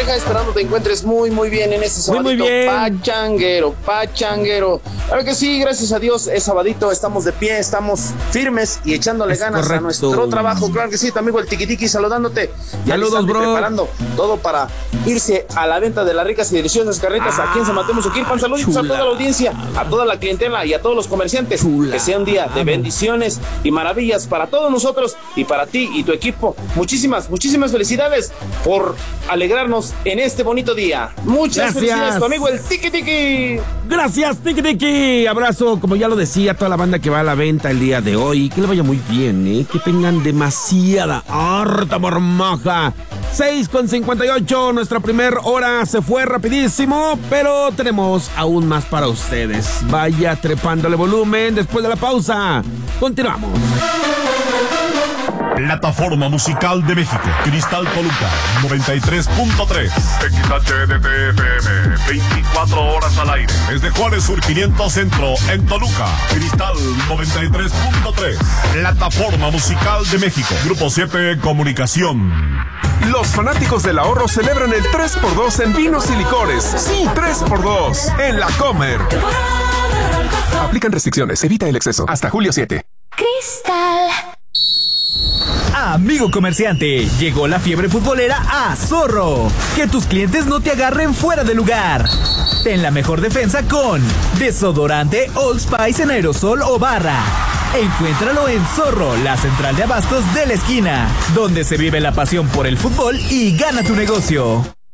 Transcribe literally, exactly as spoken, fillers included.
Pareja, esperando te encuentres muy, muy bien en este sabadito. Muy, muy bien. Pachanguero, pachanguero. Claro que sí, gracias a Dios, es sabadito, estamos de pie, estamos firmes y echándole es ganas correcto. a nuestro trabajo. Claro que sí, tu amigo el Tiquitiqui saludándote. Ya Saludos, bro. Preparando todo para irse a la venta de las ricas y deliciosas carnitas ah, aquí en San Mateo Musuquilpan. Saludos chula. A toda la audiencia, a toda la clientela y a todos los comerciantes. Chula. Que sea un día de bendiciones y maravillas para todos nosotros y para ti y tu equipo. Muchísimas, muchísimas felicidades por alegrarnos en este bonito día. Muchas Gracias. Felicidades, tu amigo el Tiki Tiki. Gracias, Tiki Tiki. Abrazo, como ya lo decía, a toda la banda que va a la venta el día de hoy. Que le vaya muy bien, ¿eh? Que tengan demasiada, harta mormaja. seis con cincuenta y ocho, nuestra primer hora se fue rapidísimo, pero tenemos aún más para ustedes. Vaya trepándole volumen después de la pausa. Continuamos. Plataforma Musical de México, Cristal Toluca, noventa y tres punto tres. X H D T F M, veinticuatro horas al aire. Desde Juárez Sur quinientos Centro, en Toluca, Cristal noventa y tres punto tres. Plataforma Musical de México, Grupo siete Comunicación. Los fanáticos del ahorro celebran el tres por dos en vinos y licores. Sí, tres por dos en La Comer. Aplican restricciones, evita el exceso. Hasta julio siete. Cristal. Amigo comerciante, llegó la fiebre futbolera a Zorro. Que tus clientes no te agarren fuera de lugar. Ten la mejor defensa con desodorante Old Spice en aerosol o barra. Encuéntralo en Zorro, la central de abastos de la esquina, donde se vive la pasión por el fútbol y gana tu negocio.